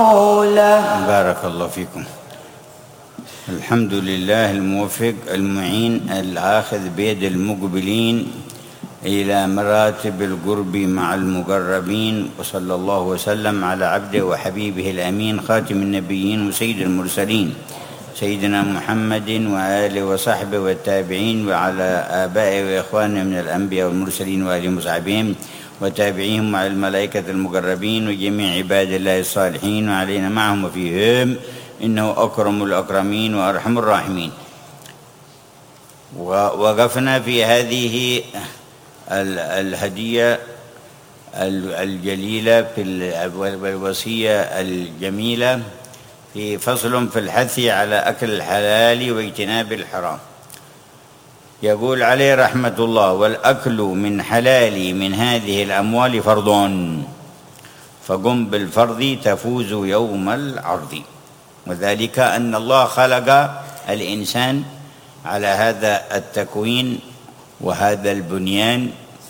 بارك الله فيكم. الحمد لله الموفق المعين الآخذ بيد المقبلين إلى مراتب القرب مع المقربين، وصلى الله وسلم على عبده وحبيبه الأمين خاتم النبيين وسيد المرسلين سيدنا محمد وآله وصحبه والتابعين وعلى آبائه وإخوانه من الأنبياء والمرسلين وآلهم وصحبهم وتابعيهم مع الملائكة المقربين وجميع عباد الله الصالحين وعلينا معهم وفيهم، إنه أكرم الأكرمين وأرحم الراحمين. ووقفنا في هذه الهدية الجليلة في الوصية الجميلة في فصل في الحث على أكل الحلال واجتناب الحرام. يقول عليه رحمة الله: والأكل من حلال من هذه الأموال فرض، فقم بالفرض تفوز يوم العرض. وذلك أن الله خلق الإنسان على هذا التكوين وهذا البنيان،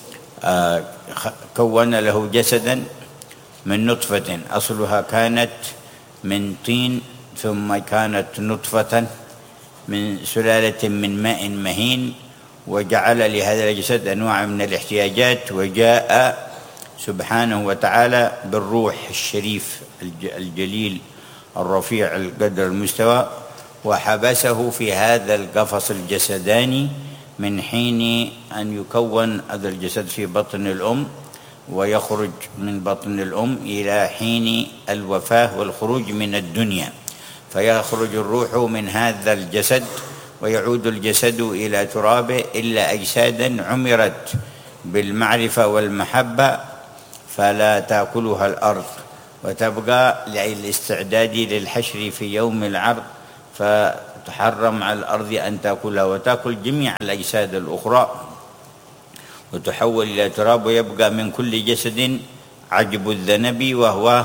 كون له جسدا من نطفة أصلها كانت من طين، ثم كانت نطفة من سلالة من ماء مهين، وجعل لهذا الجسد أنواع من الاحتياجات، وجاء سبحانه وتعالى بالروح الشريف الجليل الرفيع القدر المستوى، وحبسه في هذا القفص الجسداني من حين أن يكون هذا الجسد في بطن الأم، ويخرج من بطن الأم إلى حين الوفاة والخروج من الدنيا، فيخرج الروح من هذا الجسد ويعود الجسد إلى ترابه، إلا أجسادا عمرت بالمعرفة والمحبة فلا تأكلها الأرض، وتبقى للاستعداد للحشر في يوم العرض، فتحرم على الأرض أن تأكلها وتأكل جميع الأجساد الأخرى، وتحول إلى تراب، ويبقى من كل جسد عجب الذنب، وهو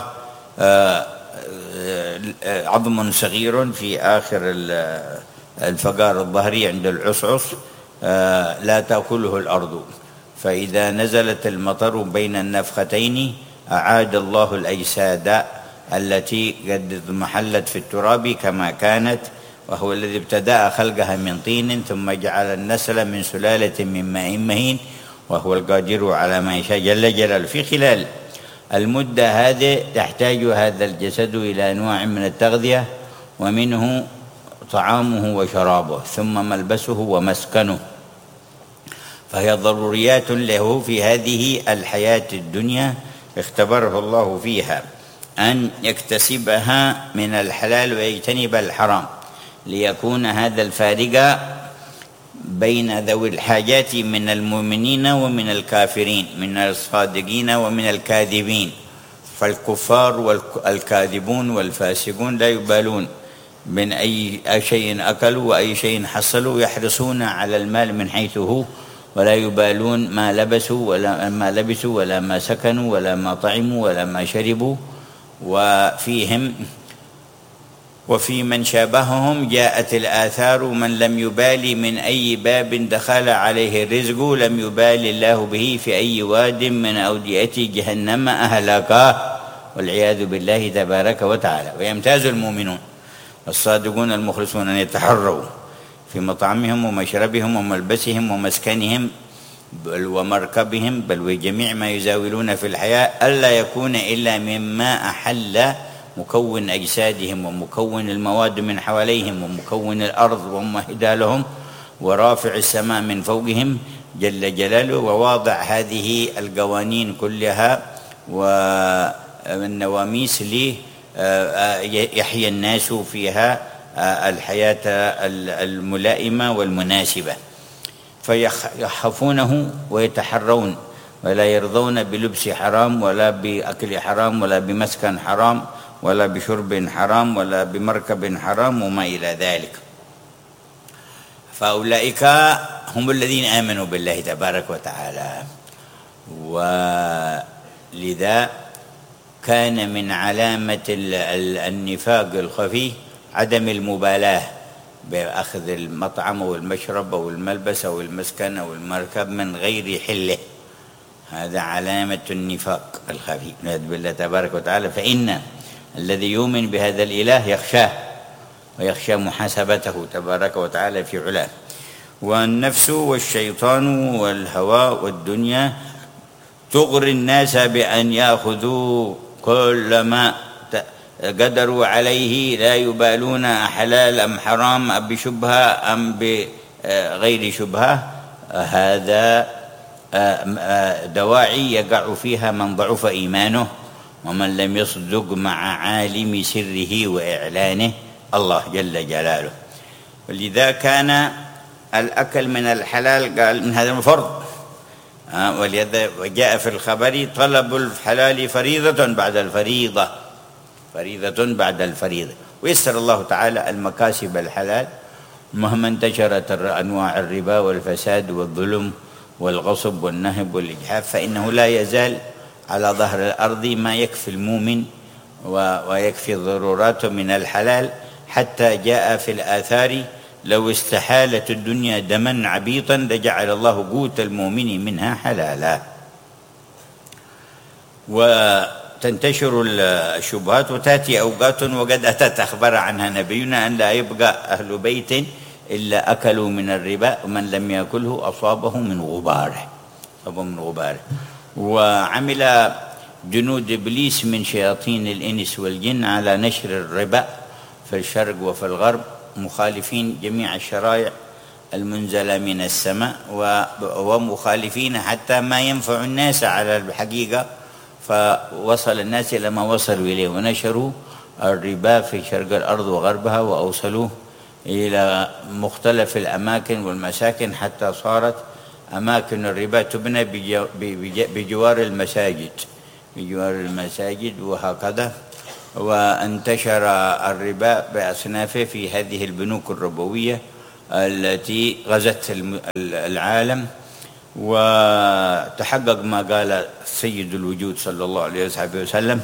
عظم صغير في آخر الفقار الظهري عند العصعص، لا تأكله الأرض. فإذا نزلت المطر بين النفختين أعاد الله الأجساد التي قد اضمحلت في التراب كما كانت، وهو الذي ابتدأ خلقها من طين، ثم جعل النسل من سلالة من ماء مهين، وهو القادر على ما يشاء جل جلاله. في خلال المدة هذه يحتاج هذا الجسد إلى أنواع من التغذية، ومنه طعامه وشرابه، ثم ملبسه ومسكنه، فهي ضروريات له في هذه الحياة الدنيا اختبره الله فيها أن يكتسبها من الحلال ويجتنب الحرام، ليكون هذا الفارق بين ذوي الحاجات من المؤمنين ومن الكافرين، من الصادقين ومن الكاذبين. فالكفار والكاذبون والفاسقون لا يبالون من أي شيء أكلوا وأي شيء حصلوا، يحرصون على المال من حيث هو، ولا يبالون ما لبسوا ولا ما لبسوا ولا ما سكنوا ولا ما طعموا ولا ما شربوا. وفي من شابههم جاءت الآثار: من لم يبالي من أي باب دخل عليه الرزق لم يبالي الله به في أي واد من أودية جهنم أهلكاه، والعياذ بالله تبارك وتعالى. ويمتاز المؤمنون الصادقون المخلصون أن يتحروا في مطعمهم ومشربهم وملبسهم ومسكنهم ومركبهم، بل وجميع ما يزاولون في الحياة، ألا يكون إلا مما أحل مكون أجسادهم ومكون المواد من حواليهم ومكون الأرض وممهدها لهم ورافع السماء من فوقهم جل جلاله، وواضع هذه القوانين كلها والنواميس يحيى الناس فيها الحياة الملائمة والمناسبة، فيخافونه ويتحرون، ولا يرضون بلبس حرام ولا بأكل حرام ولا بمسكن حرام ولا بشرب حرام ولا بمركب حرام وما إلى ذلك. فأولئك هم الذين آمنوا بالله تبارك وتعالى. ولذا كان من علامة النفاق الخفي عدم المبالاة بأخذ المطعم والمشرب والملبس والمسكن والمركب من غير حله، هذا علامة النفاق الخفي، نعوذ بالله تبارك وتعالى. فإن الذي يؤمن بهذا الإله يخشاه ويخشى محاسبته تبارك وتعالى في علاه. والنفس والشيطان والهوى والدنيا تغري الناس بأن يأخذوا كل ما قدروا عليه، لا يبالون حلال أم حرام أم بشبهة أم بغير شبهة. هذا دواعي يقع فيها من ضعف إيمانه ومن لم يصدق مع عالم سره وإعلانه الله جل جلاله. ولذا كان الأكل من الحلال قال من هذا الفرض، ولذا وجاء في الخبر طلب الحلال فريضة بعد الفريضة، فريضة بعد الفريضة. ويسر الله تعالى المكاسب الحلال مهما انتشرت أنواع الربا والفساد والظلم والغصب والنهب والإجحاف، فإنه لا يزال على ظهر الأرض ما يكفي المؤمن ويكفي ضروراته من الحلال، حتى جاء في الآثار لو استحالت الدنيا دما عبيطا لجعل الله قوت المؤمن منها حلالا. وتنتشر الشبهات وتأتي أوقات وقد أتت أخبر عنها نبينا أن لا يبقى أهل بيت إلا أكلوا من الربا ومن لم يأكله أصابه من غباره، وعمل جنود إبليس من شياطين الإنس والجن على نشر الربا في الشرق وفي الغرب، مخالفين جميع الشرائع المنزلة من السماء ومخالفين حتى ما ينفع الناس على الحقيقة، فوصل الناس إلى ما وصلوا إليه ونشروا الربا في شرق الأرض وغربها وأوصلوه إلى مختلف الأماكن والمساكن، حتى صارت أماكن الربا تبنى بجوار المساجد وهكذا. وانتشر الربا بأصنافه في هذه البنوك الربوية التي غزت العالم، وتحقق ما قال سيد الوجود صلى الله عليه وسلم،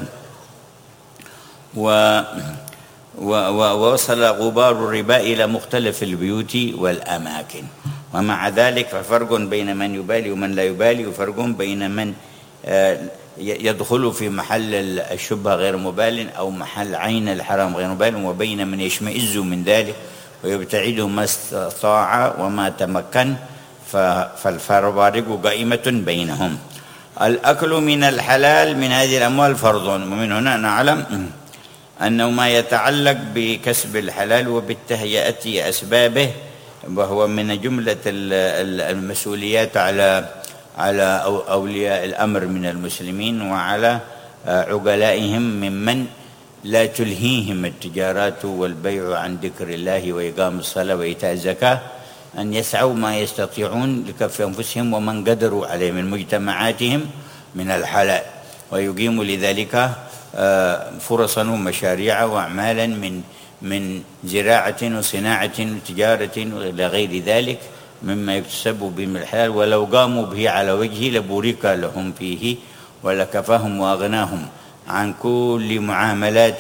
ووصل غبار الربا إلى مختلف البيوت والأماكن. ومع ذلك ففرق بين من يبالي ومن لا يبالي، وفرق بين من يدخل في محل الشبهة غير مبال أو محل عين الحرام غير مبال، وبين من يشمئز من ذلك ويبتعد ما استطاع وما تمكن، فالفوارق قائمة بينهم. الأكل من الحلال من هذه الأموال فرض، ومن هنا نعلم أنه ما يتعلق بكسب الحلال وبالتهيئة أسبابه وهو من جملة المسؤوليات على أولياء الأمر من المسلمين وعلى عقلائهم ممن لا تلهيهم التجارات والبيع عن ذكر الله وإقام الصلاة وإيتاء الزكاة، أن يسعوا ما يستطيعون لكف أنفسهم ومن قدروا عليه من مجتمعاتهم من الحلال، ويقيموا لذلك فرصا ومشاريع وأعمالا من زراعة وصناعة وتجارة إلى غير ذلك مما يكتسب به من الحلال، ولو قاموا به على وجهه لبورك لهم فيه ولكفاهم وأغناهم عن كل معاملات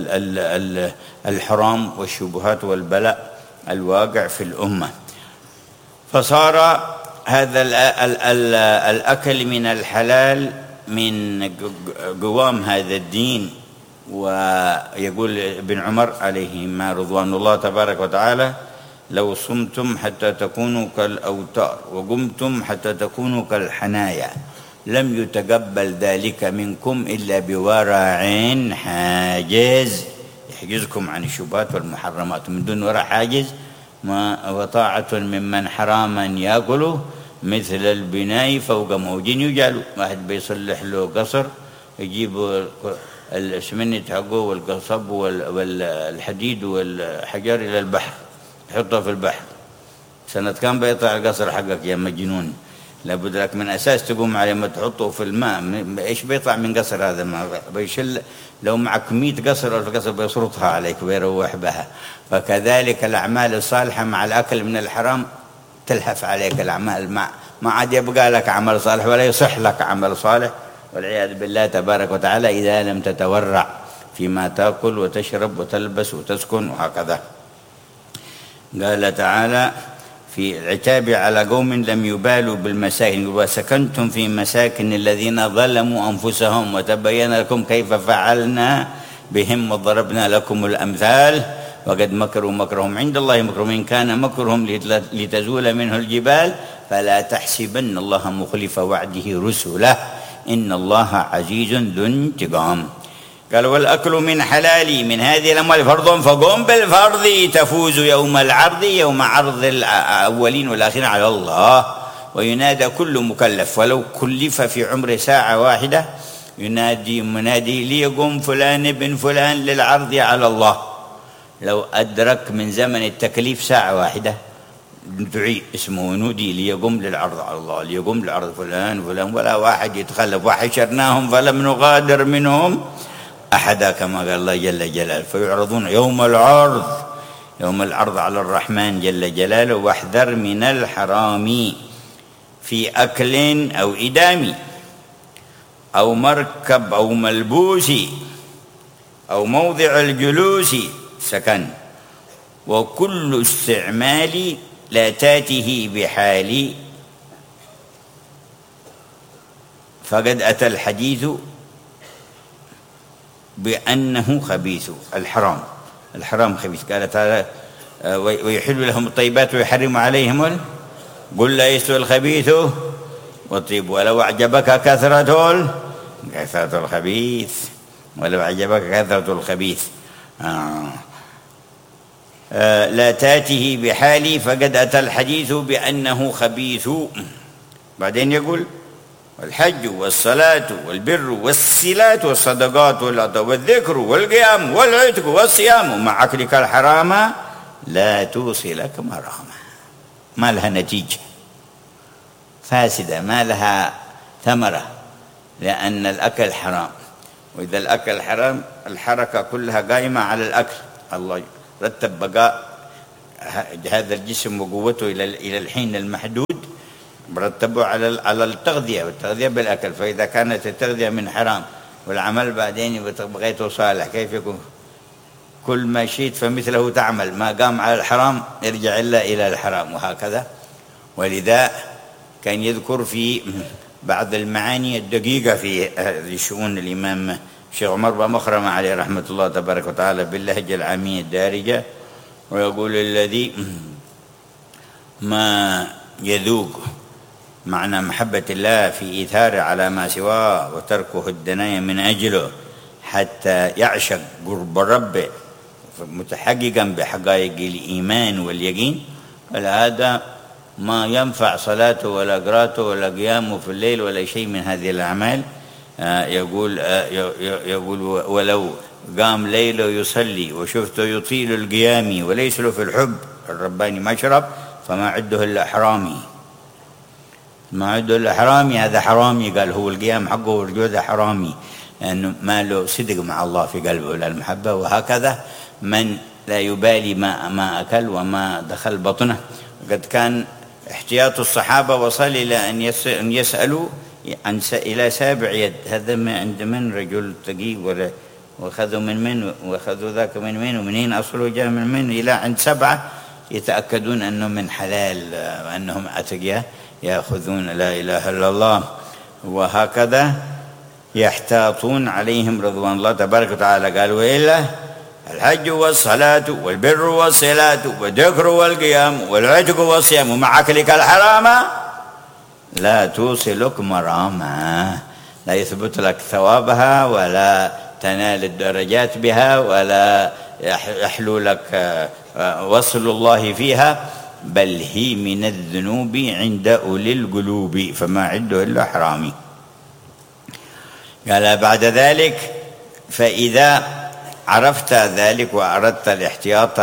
الحرام والشبهات والبلاء الواقع في الأمة. فصار هذا الأكل من الحلال من قوام هذا الدين. ويقول ابن عمر عليهما رضوان الله تبارك وتعالى: لو صمتم حتى تكونوا كالأوتار وقمتم حتى تكونوا كالحنايا لم يتقبل ذلك منكم إلا بورع حاجز يحجزكم عن الشبهات والمحرمات. من دون ورع حاجز وطاعة ممن حراما يأكله مثل البناء فوق موج يجعل. واحد بيصلح له قصر يجيب الاسمنت حقه والقصب والحديد والحجر إلى البحر يحطه في البحر، سنة كم بيطلع القصر حقك يا مجنون؟ لابد لك من أساس تقوم عليه ما تحطه في الماء، إيش بيطلع من قصر هذا؟ ما بيشل. لو معك 100 قصر أو قصر بيصرطها عليك ويروح بها. فكذلك الأعمال الصالحة مع الأكل من الحرام تلهف عليك الأعمال، ما عاد يبقى لك عمل صالح ولا يصح لك عمل صالح والعياذ بالله تبارك وتعالى إذا لم تتورع فيما تأكل وتشرب وتلبس وتسكن وهكذا. قال تعالى في العتاب على قوم لم يبالوا بالمساكن: وسكنتم في مساكن الذين ظلموا أنفسهم وتبين لكم كيف فعلنا بهم وضربنا لكم الأمثال وقد مكروا مكرهم عند الله مكرهم إن كان مكرهم لتزول منه الجبال فلا تحسبن الله مخلف وعده رسله إن الله عزيز ذو انتقام. قال والأكل من حلالي من هذه الأموال فرض فقم بالفرض تفوز يوم العرض يوم عرض الأولين والآخرين على الله. وينادى كل مكلف ولو كلف في عمره ساعة واحدة ينادي منادي ليقم فلان ابن فلان للعرض على الله. لو أدرك من زمن التكليف ساعة واحدة دعي اسمه نودي ليقوم للعرض على الله ليقوم للعرض فلان فلان ولا واحد يتخلف. وحشرناهم فلم نغادر منهم أحدا كما قال الله جل جلاله. فيعرضون يوم العرض على الرحمن جل جلاله. واحذر من الحرام في أكل أو إدام أو مركب أو ملبوس أو موضع الجلوس سكن وكل استعمال لا تاته بحال فقد أتى الحديث بأنه خبيث. الحرام خبيث. قال تعالى ويحل لهم الطيبات ويحرم عليهم قل لا يستوي الخبيث والطيب ولو أعجبك كثرة الخبيث ولو أعجبك كثرة الخبيث لا تاته بحال فقد أتى الحديث بأنه خبيث. بعدين يقول والحج والصلاة والبر والصلات والصدقات والعطاء والذكر والقيام والعتق والصيام ومع أكلك الحرام لا توصلك مرامة. ما لها نتيجة فاسدة ما لها ثمرة لأن الأكل حرام. وإذا الأكل حرام الحركة كلها قائمة على الأكل. الله رتب بقاء هذا الجسم وقوته إلى الحين المحدود مرتبه على التغذية والتغذية بالأكل. فإذا كانت التغذية من حرام والعمل بعدين بغيته صالح كيف يكون؟ كل ما شئت فمثله تعمل ما قام على الحرام يرجع إلا إلى الحرام وهكذا. ولذا كان يذكر في بعض المعاني الدقيقة في هذه الشؤون الإمام الشيخ عمر بن مخرمة عليه رحمة الله تبارك وتعالى باللهجة العامية الدارجة ويقول الذي ما يذوق معنى محبة الله في إيثاره على ما سواه وتركه الدنايا من أجله حتى يعشق قرب ربه متحققا بحقائق الإيمان واليقين فهذا ما ينفع صلاته ولا قراءته ولا قيامه في الليل ولا شيء من هذه الأعمال. يقول ولو قام ليله يصلي وشفته يطيل القيام وليس له في الحب الرباني مشرب فما عده إلا حرامي. ما عده إلا حرامي. هذا حرامي قال هو القيام حقه والجودة حرامي لأنه ما له صدق مع الله في قلبه ولا المحبة. وهكذا من لا يبالي ما أكل وما دخل بطنه. قد كان احتياط الصحابة وصل إلى أن يسألوا إلى سابع يد. هذا عند من رجل تقي وأخذوا من وأخذوا ذاك من ومنين أصله جاء من إلى عند 7 يتأكدون أنه من حلال وأنهم أتقياء يأخذون لا إله إلا الله. وهكذا يحتاطون عليهم رضوان الله تبارك وتعالى. قال وإلا الحج والصلاة والبر والصلاة والذكر والقيام والعتق والصيام ومع أكلك الحرام لا توصلك مرامة. لا يثبت لك ثوابها ولا تنال الدرجات بها ولا يحلو لك وصل الله فيها بل هي من الذنوب عند أولي القلوب فما عده إلا حرامي. قال بعد ذلك فإذا عرفت ذلك وأردت الاحتياط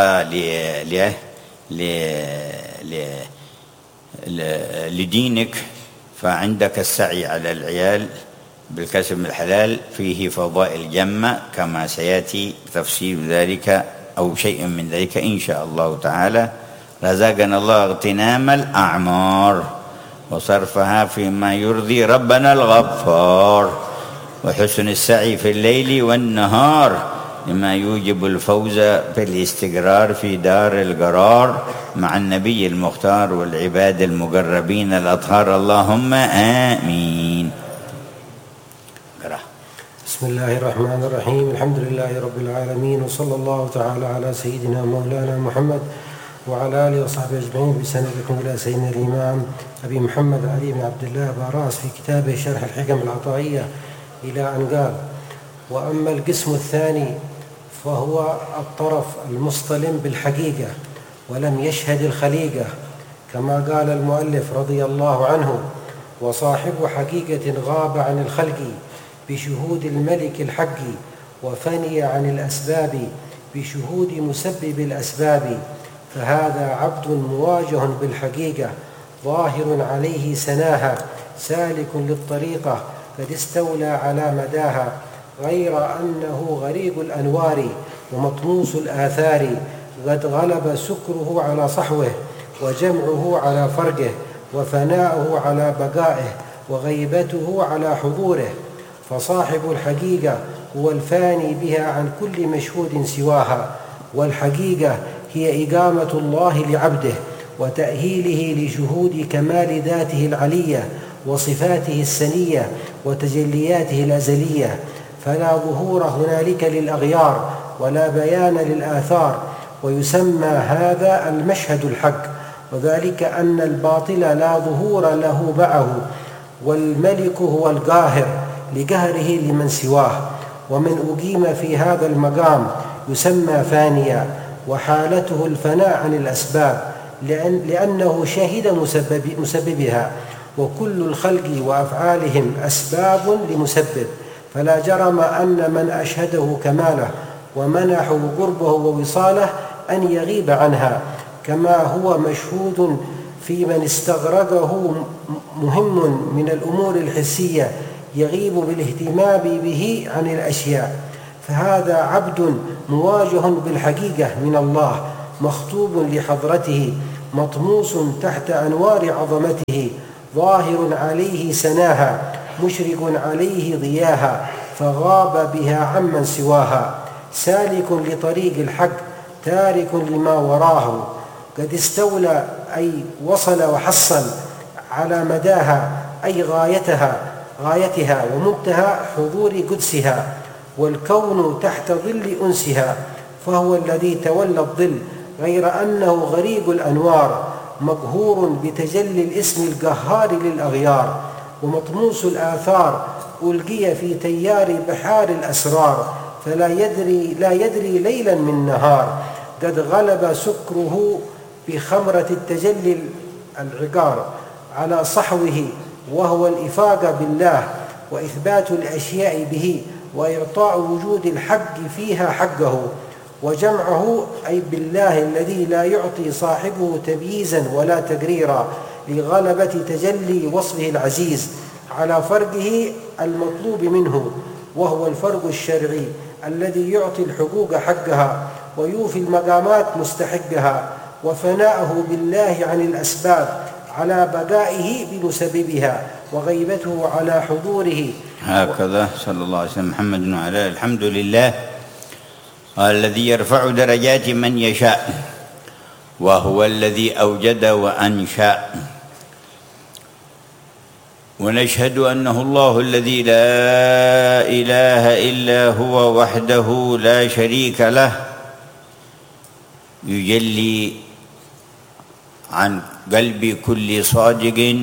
لدينك فعندك السعي على العيال بالكسب الحلال فيه فضائل جمة كما سيأتي تفصيل ذلك أو شيء من ذلك إن شاء الله تعالى. رزقنا الله اغتنام الأعمار وصرفها فيما يرضي ربنا الغفار وحسن السعي في الليل والنهار لما يوجب الفوز بالاستقرار في دار القرار مع النبي المختار والعباد المقربين الأطهار اللهم آمين. بسم الله الرحمن الرحيم. الحمد لله رب العالمين، وصلى الله تعالى على سيدنا مولانا محمد وعلى آله وصحبه أجمعين بسندكم إلى سيدنا الإمام أبي محمد علي بن عبد الله باراس في كتابه شرح الحكم العطائية إلى أن قال: وأما القسم الثاني فهو الطرف المصطلم بالحقيقة ولم يشهد الخليقة، كما قال المؤلف رضي الله عنه: وصاحب حقيقة غاب عن الخلق بشهود الملك الحق، وفني عن الأسباب بشهود مسبب الأسباب، فهذا عبد مواجه بالحقيقة ظاهر عليه سناها، سالك للطريقة قد استولى على مداها، غير أنه غريب الأنوار ومطموس الآثار، قد غلب سكره على صحوه، وجمعه على فرقه، وفناؤه على بقائه، وغيبته على حضوره. فصاحب الحقيقة هو الفاني بها عن كل مشهود سواها، والحقيقة هي إقامة الله لعبده وتأهيله لشهود كمال ذاته العلية وصفاته السنية وتجلياته الأزلية، فلا ظهور هنالك للأغيار ولا بيان للآثار، ويسمى هذا المشهد الحق، وذلك أن الباطل لا ظهور له معه، والملك هو القاهر لقهره لمن سواه، ومن أقيم في هذا المقام يسمى فانيا، وحالته الفناء عن الأسباب لأنه شهد مسببها، وكل الخلق وأفعالهم أسباب لمسبب، فلا جرم أن من أشهده كماله ومنحه قربه ووصاله أن يغيب عنها، كما هو مشهود في من استغرقه مهم من الأمور الحسية يغيب بالاهتمام به عن الأشياء، فهذا عبد مواجه بالحقيقة من الله، مخطوب لحضرته، مطموس تحت أنوار عظمته، ظاهر عليه سناها، مشرق عليه ضياها، فغاب بها عمن سواها، سالك لطريق الحق، تارك لما وراه، قد استولى أي وصل وحصل على مداها أي غايتها ومنتهى حضور قدسها، والكون تحت ظل أنسها، فهو الذي تولى الظل، غير أنه غريب الأنوار، مقهور بتجلي الاسم القهار للأغيار، ومطموس الآثار، ألقي في تيار بحار الأسرار، لا يدري ليلا من نهار، قد غلب سكره بخمرة التجلي العقار على صحوه، وهو الإفاقة بالله وإثبات الأشياء به، وإعطاء وجود الحق فيها حقه، وجمعه أي بالله الذي لا يعطي صاحبه تمييزا ولا تقريرا، لغلبة تجلي وصفه العزيز على فرقه المطلوب منه، وهو الفرق الشرعي الذي يعطي الحقوق حقها ويوفي المقامات مستحقها، وفناءه بالله عن الأسباب على بقائه بمسببها، وغيبته على حضوره. هكذا صلى الله عليه وسلم محمد وعلى آله. الحمد لله الذي يرفع درجات من يشاء، وهو الذي أوجد وأنشأ، ونشهد أنه الله الذي لا إله إلا هو وحده لا شريك له، يجلي عن قلب كل صادق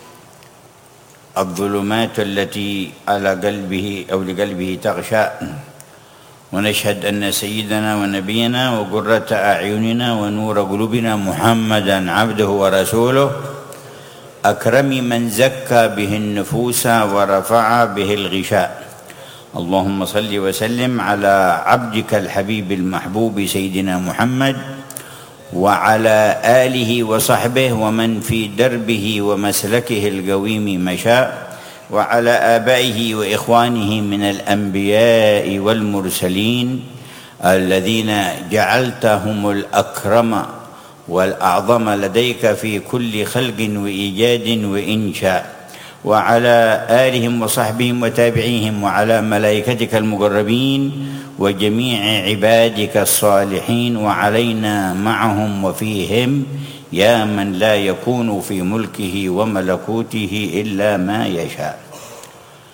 الظلمات التي على قلبه أو لقلبه تغشى، ونشهد أن سيدنا ونبينا وقرة أعيننا ونور قلوبنا محمدًا عبده ورسوله، أكرم من زكى به النفوس ورفع به الغشاء. اللهم صل وسلم على عبدك الحبيب المحبوب سيدنا محمد، وعلى آله وصحبه ومن في دربه ومسلكه القويم مشى، وعلى آبائه وإخوانه من الأنبياء والمرسلين الذين جعلتهم الأكرم والأعظم لديك في كل خلق وإيجاد وإنشاء، وعلى آلهم وصحبهم وتابعيهم، وعلى ملائكتك المقربين وجميع عبادك الصالحين، وعلينا معهم وفيهم، يا من لا يكون في ملكه وملكوته إلا ما يشاء.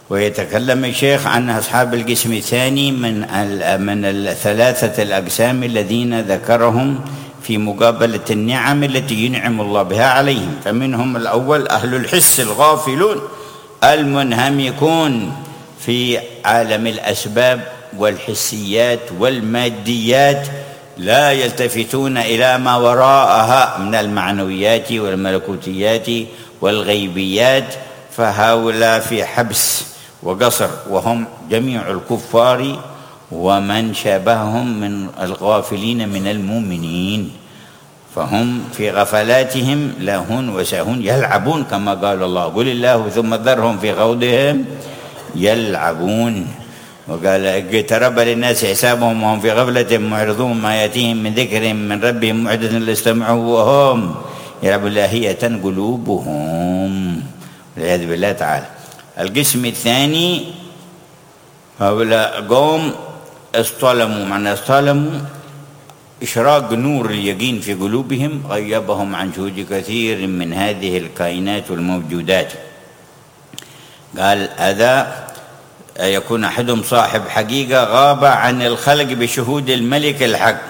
ويتكلم الشيخ عن أصحاب القسم الثاني من الثلاثة الأقسام الذين ذكرهم في مقابلة النعم التي ينعم الله بها عليهم. فمنهم الأول أهل الحس الغافلون المنهمكون في عالم الأسباب والحسيات والماديات، لا يلتفتون إلى ما وراءها من المعنويات والملكوتيات والغيبيات، فهؤلاء في حبس وقصر، وهم جميع الكفار ومن شابههم من الغافلين من المؤمنين، فهم في غفلاتهم لاهون وساهون يلعبون كما قال الله: قل الله ثم ذرهم في خوضهم يلعبون. وقال: اقترب للناس حسابهم وهم في غفلة معرضون، ما يأتيهم من ذكر من ربهم محدث لاستمعوا وهم يلعبون لاهية قلوبهم، والعياذ بالله تعالى. القسم الثاني هؤلاء قوم اصطلموا، معنى اصطلموا إشراق نور اليقين في قلوبهم غيبهم عن شهود كثير من هذه الكائنات والموجودات. قال: هذا يكون أحدهم صاحب حقيقة غاب عن الخلق بشهود الملك الحق،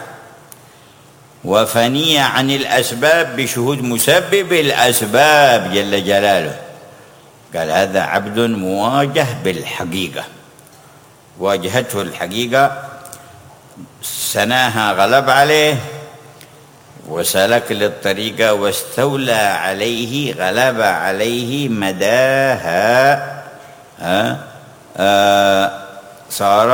وفني عن الأسباب بشهود مسبب الأسباب جل جلاله. قال: هذا عبد مواجه بالحقيقة، واجهته الحقيقة، سناها غلب عليه، وسلك للطريقة واستولى عليه، غلب عليه مداها، صار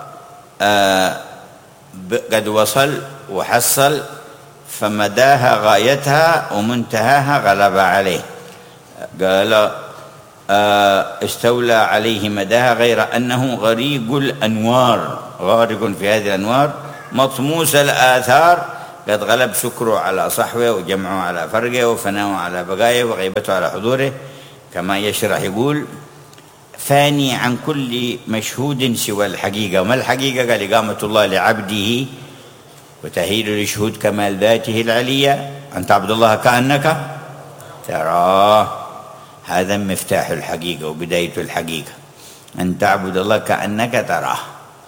قد وصل وحصل، فمداها غايتها ومنتهاها غلب عليه. قال: استولى عليه مداها، غير أنه غريق الأنوار، غارق في هذه الأنوار، مطموس الآثار، قد غلب سكره على صحوه وجمعه على فرقه وفناه على بقايه وغيبته على حضوره، كما يشرح يقول: فاني عن كل مشهود سوى الحقيقة. وما الحقيقة؟ قال: إقامة الله لعبده وتأهيل لشهود كمال ذاته العلية، أن تعبد الله كأنك تراه. هذا مفتاح الحقيقة وبداية الحقيقة، أن تعبد الله كأنك تراه.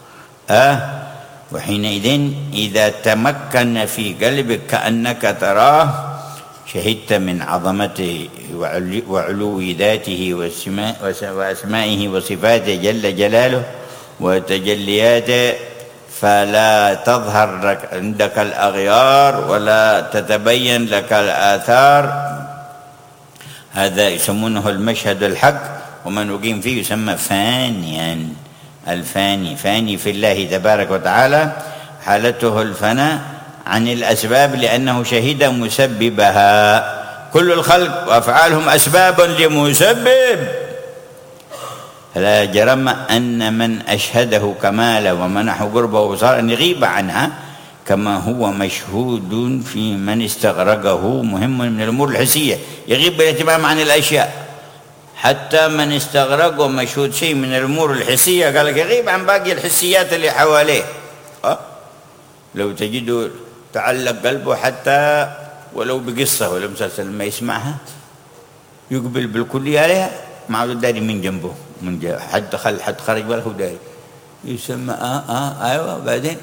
وحينئذ إذا تمكن في قلبك كأنك تراه، شهدت من عظمته وعلو ذاته وأسمائه وصفاته جل جلاله وتجلياته، فلا تظهر لك عندك الأغيار ولا تتبين لك الآثار. هذا يسمونه المشهد الحق، ومن يقيم فيه يسمى فانيا. الفاني فاني في الله تبارك وتعالى، حالته الفناء عن الأسباب لأنه شهد مسببها. كل الخلق وأفعالهم أسباب لمسبب، فلا جرم أن من أشهده كماله ومنحه قربه وصار أن يغيب عنها، كما هو مشهود في من استغرقه مهم من الأمور الحسية، يغيب بالاهتمام عن الأشياء. حتى من استغرقه مشهود شيء من الأمور الحسية، قال لك يغيب عن باقي الحسيات اللي حواليه. لو تجده تعلق قلبه حتى ولو بقصة ولا مسلسل ما يسمعها يقبل بالكلية عليها، ما عاد داري من جنبه، من حد دخل حد خرج ولا هو داري، يسمى ايوه، بعدين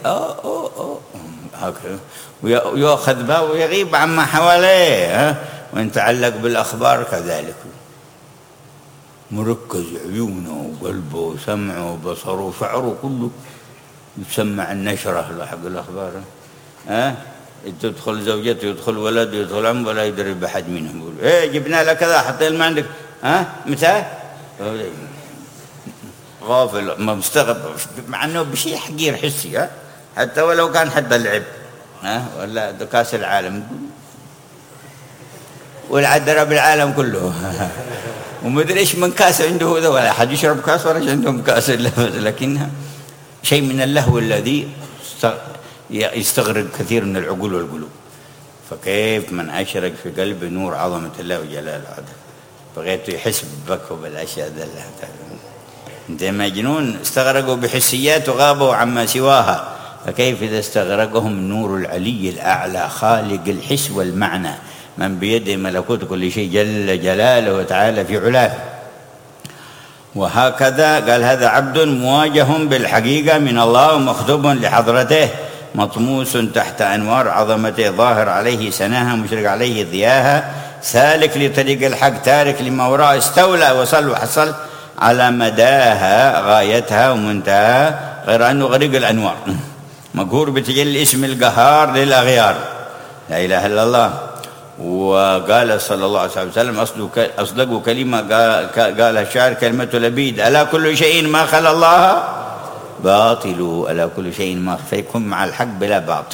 هكذا ويأخذ به ويغيب عما حواليه. وإن تعلق بالأخبار كذلك، مركز عيونه وقلبه وسمعه وبصره وشعره كله يسمع النشرة حق الأخبار. تدخل زوجته، يدخل ولده، يدخل عمه، ولا يدري بحد منهم، يقول ايه جبنا لك كذا، حطينا ما عندك، متى؟ غافل مستغرب، مع انه بشيء حقير حسي، حتى ولو كان حتى اللعب ولا كاس العالم والعدرة بالعالم كله ومدري ايش من كاس عنده ذا، ولا حد يشرب كاس ولا عندهم كاس، لكنها شيء من اللهو الذي يستغرق كثير من العقول والقلوب. فكيف من أشرك في قلب نور عظمة الله وجلاله، بغيت يحس بك وبالأشياء ذا. انت مجنون، استغرقوا بحسيات وغابوا عما سواها، فكيف إذا استغرقهم نور العلي الأعلى خالق الحس والمعنى، من بيده ملكوت كل شيء جل جلاله وتعالى في علاه. وهكذا قال هذا عبد مواجه بالحقيقة من الله ومخطوب لحضرته، مطموس تحت أنوار عظمته، ظاهر عليه سناها، مشرق عليه ضياها، سالك لطريق الحق، تارك لما وراء، استولى وصل وحصل على مداها غايتها ومنتهاها، غير أنه غريق الأنوار، مقهور بتجلي اسم القهار للأغيار، لا إله إلا الله. وقال صلى الله عليه وسلم أصدق كلمة قالها الشاعر كلمة لبيد: ألا كل شيء ما خلا الله باطل، ألا كل شيء ما، فيكون مع الحق بلا باطل.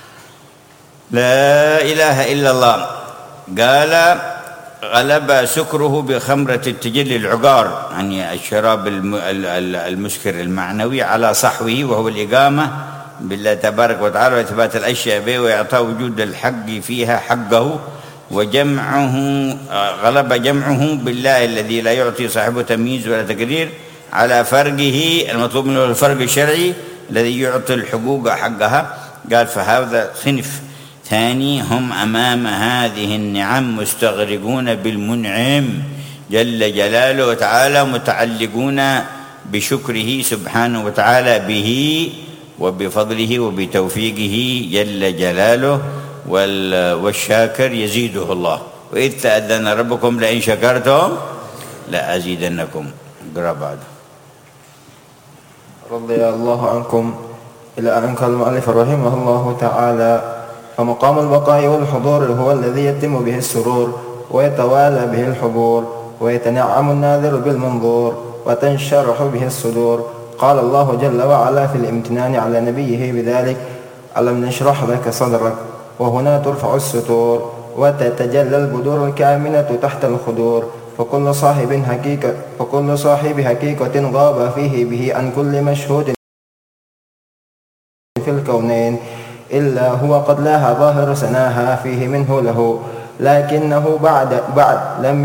لا إله إلا الله. قال: غلب سكره بخمرة التجلي العقار، يعني الشراب المسكر المعنوي، على صحوه وهو الإقامة بالله تبارك وتعالى وإثبات الأشياء به وإعطاء وجود الحق فيها حقه، وجمعه غلب جمعه بالله الذي لا يعطي صاحبه تمييز ولا تقدير على فرقه المطلوب منه الفرق الشرعي الذي يعطي الحقوق حقها. قال: فهذا صنف ثاني هم أمام هذه النعم مستغرقون بالمنعم جل جلاله وتعالى، متعلقون بشكره سبحانه وتعالى به وبفضله وبتوفيقه جل جلاله، والشاكر يزيده الله. وإذ تأذن ربكم لئن شكرتم لأزيدنكم. اقرأ بعد. رضي الله عنكم. إلى أن قال المؤلف رحمه الله تعالى: فمقام البقاء والحضور هو الذي يتم به السرور ويتوالى به الحبور ويتنعم الناظر بالمنظور وتنشرح به الصدور. قال الله جل وعلا في الامتنان على نبيه بذلك: ألم نشرح لك صدرك. وهنا ترفع الستور وتتجلى البدور الكامنة تحت الخدور، فكل صاحب حقيقة غاب فيه به عن كل مشهود في الكونين، إلا هو قد لاها ظاهر سناها فيه منه له، لكنه بعد لم